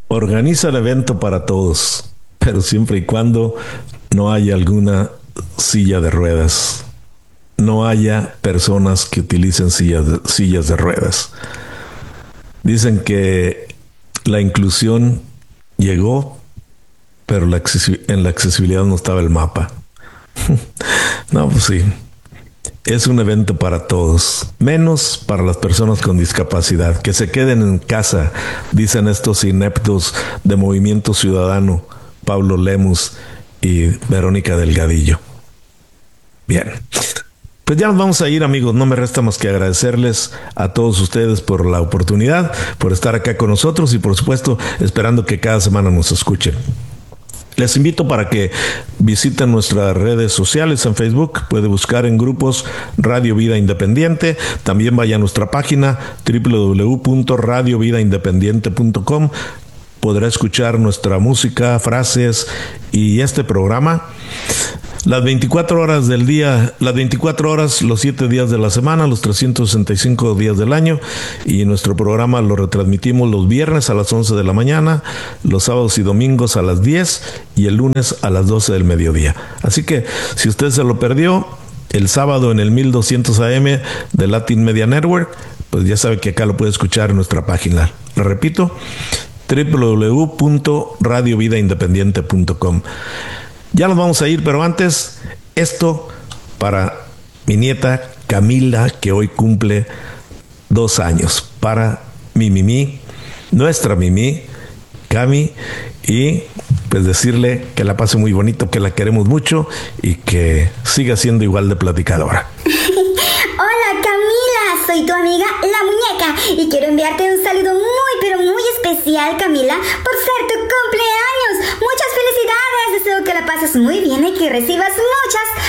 Organiza el evento para todos, pero siempre y cuando no haya alguna silla de ruedas. No haya personas que utilicen sillas de ruedas. Dicen que la inclusión llegó, pero en la accesibilidad no estaba el mapa. No, pues sí. Es un evento para todos, menos para las personas con discapacidad. Que se queden en casa, dicen estos ineptos de Movimiento Ciudadano, Pablo Lemus y Verónica Delgadillo. Bien. Pues ya nos vamos a ir, amigos. No me resta más que agradecerles a todos ustedes por la oportunidad, por estar acá con nosotros y por supuesto esperando que cada semana nos escuchen. Les invito para que visiten nuestras redes sociales en Facebook. Puede buscar en grupos Radio Vida Independiente. También vaya a nuestra página www.radiovidaindependiente.com. Podrá escuchar nuestra música, frases y este programa las 24 horas del día, las 24 horas, los 7 días de la semana, los 365 días del año. Y nuestro programa lo retransmitimos los viernes a las 11 de la mañana, los sábados y domingos a las 10 y el lunes a las 12 del mediodía. Así que si usted se lo perdió el sábado en el 1200 AM de Latin Media Network, pues ya sabe que acá lo puede escuchar en nuestra página. Lo repito, www.radiovidaindependiente.com. Ya nos vamos a ir, pero antes, esto para mi nieta Camila, que hoy cumple 2 años. Para mi Mimi, nuestra Mimi, Cami, y pues decirle que la pase muy bonito, que la queremos mucho y que siga siendo igual de platicadora. Hola Camila, soy tu amiga La Muñeca y quiero enviarte un saludo muy pero muy especial, Camila, por ser tu cumpleaños. Muchas felicidades, deseo que la pases muy bien y que recibas muchas